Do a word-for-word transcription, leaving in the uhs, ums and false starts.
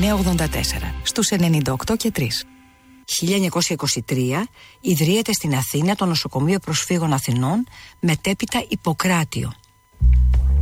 εννιά ογδόντα τέσσερα στους ενενήντα οκτώ και τρία. χίλια εννιακόσια είκοσι τρία ιδρύεται στην Αθήνα το Νοσοκομείο Προσφύγων Αθηνών, μετέπειτα Ιπποκράτιο.